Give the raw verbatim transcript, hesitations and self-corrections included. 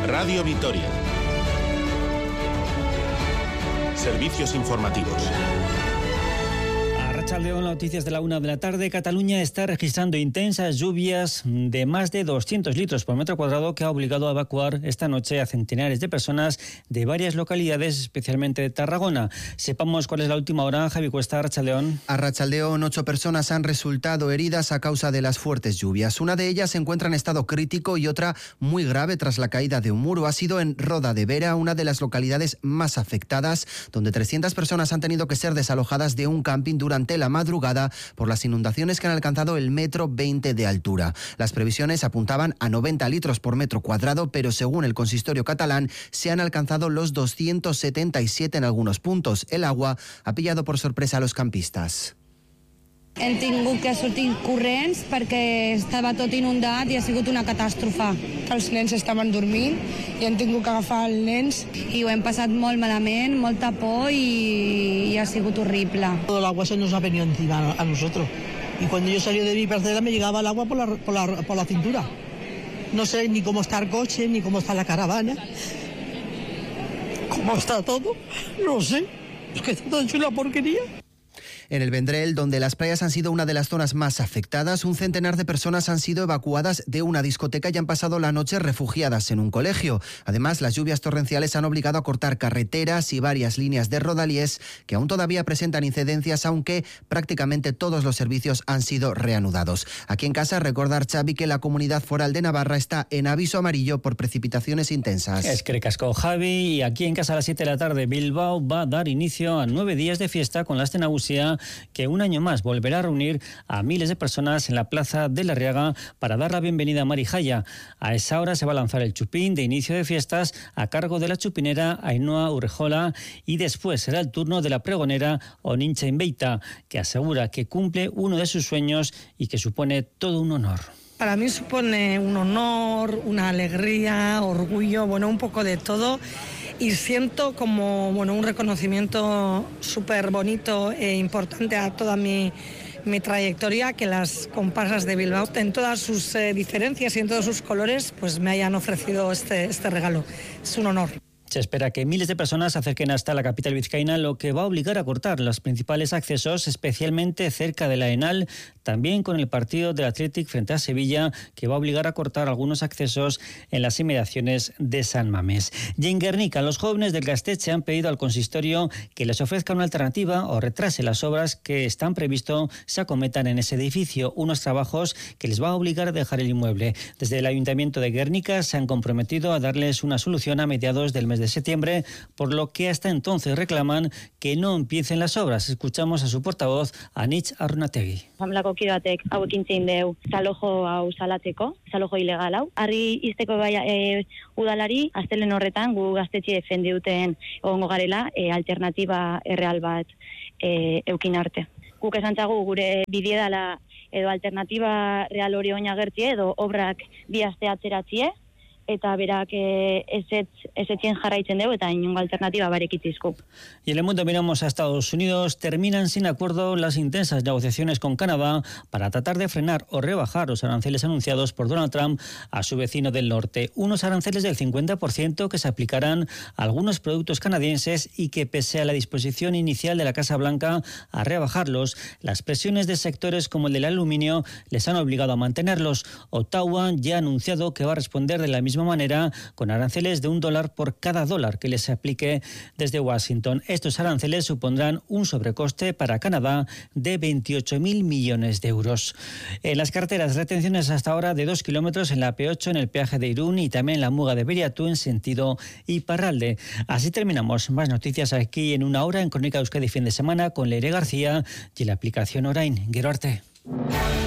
Radio Vitoria. Servicios informativos. Arratsaldeon, noticias de la una de la tarde. Cataluña está registrando intensas lluvias de más de doscientos litros por metro cuadrado que ha obligado a evacuar esta noche a centenares de personas de varias localidades, especialmente de Tarragona. Sepamos cuál es la última hora. Javi Cuesta, Arratsaldeon. Arratsaldeon, ocho personas han resultado heridas a causa de las fuertes lluvias. Una de ellas se encuentra en estado crítico y otra muy grave tras la caída de un muro. Ha sido en Roda de Vera, una de las localidades más afectadas, donde trescientas personas han tenido que ser desalojadas de un camping durante la madrugada por las inundaciones que han alcanzado el metro veinte de altura. Las previsiones apuntaban a noventa litros por metro cuadrado, pero según el consistorio catalán se han alcanzado los doscientos setenta y siete en algunos puntos. El agua ha pillado por sorpresa a los campistas. Hem tingut que sortir corrents perquè estava tot inundat i ha sigut una catàstrofe. Els nens estaven dormint i hem tingut que agafar els nens. I ho hem passat molt malament, molta por i, i ha sigut horrible. Todo el agua se nos ha venido encima a nosotros. Y cuando yo salí de mi parcela me llegaba el agua por la, por la, por la cintura. No sé ni cómo está el coche, ni cómo está la caravana. ¿Cómo está todo? No sé. Es que está todo hecho una porquería. En el Vendrell, donde las playas han sido una de las zonas más afectadas, un centenar de personas han sido evacuadas de una discoteca y han pasado la noche refugiadas en un colegio. Además, las lluvias torrenciales han obligado a cortar carreteras y varias líneas de rodalíes que aún todavía presentan incidencias, aunque prácticamente todos los servicios han sido reanudados. Aquí en casa, recordar, Xavi, que la Comunidad Foral de Navarra está en aviso amarillo por precipitaciones intensas. Es que casco, Javi. Y aquí en casa a las siete de la tarde, Bilbao va a dar inicio a nueve días de fiesta con la Astenausia, que un año más volverá a reunir a miles de personas en la Plaza de la Riaga para dar la bienvenida a Marijaya. A esa hora se va a lanzar el chupín de inicio de fiestas a cargo de la chupinera Ainhoa Urrejola y después será el turno de la pregonera Onintxa Inbeita, que asegura que cumple uno de sus sueños y que supone todo un honor. Para mí supone un honor, una alegría, orgullo, bueno, un poco de todo. Y siento como bueno un reconocimiento súper bonito e importante a toda mi, mi trayectoria, que las comparsas de Bilbao, en todas sus eh, diferencias y en todos sus colores, pues me hayan ofrecido este, este regalo. Es un honor. Se espera que miles de personas se acerquen hasta la capital vizcaína, lo que va a obligar a cortar los principales accesos, especialmente cerca de la Enal, también con el partido del Athletic frente a Sevilla, que va a obligar a cortar algunos accesos en las inmediaciones de San Mamés. Y en Guernica, los jóvenes del Gaztetxe han pedido al consistorio que les ofrezca una alternativa o retrase las obras que están previsto se acometan en ese edificio, unos trabajos que les va a obligar a dejar el inmueble. Desde el Ayuntamiento de Guernica se han comprometido a darles una solución a mediados del mes de septiembre, por lo que hasta entonces reclaman que no empiecen las obras. Escuchamos a su portavoz, Anitz Arrunategui. Asamblako kide batek hau ekintzen deu desalojo hau salatzeko, desalojo ilegal hau. Harri izteko bai e, udalari, astelen horretan gu gaztetxe defendiuten egongo garela e, alternatiba erreal bat e, eukin arte. Guk esantzagu gure bidie dela edo alternatiba real hori oinagertie edo obrak bi aste atzeratzie, eta berak ezetzen jarraitzen dugu eta inongo alternativa barekitzizko. Y en el mundo miramos a Estados Unidos. Terminan sin acuerdo las intensas negociaciones con Canadá para tratar de frenar o rebajar los aranceles anunciados por Donald Trump a su vecino del norte. Unos aranceles del cincuenta por ciento que se aplicarán a algunos productos canadienses y que, pese a la disposición inicial de la Casa Blanca a rebajarlos, las presiones de sectores como el del aluminio les han obligado a mantenerlos. Ottawa ya ha anunciado que va a responder de la misma manera con aranceles de un dólar por cada dólar que les aplique desde Washington. Estos aranceles supondrán un sobrecoste para Canadá de veintiocho mil millones de euros. En las carreteras, retenciones hasta ahora de dos kilómetros en la P ocho, en el peaje de Irún y también en la Muga de Beriatú en sentido Iparralde. Así terminamos. Más noticias aquí en una hora en Crónica Euskadi fin de semana con Leire García y la aplicación Orain. Gero arte.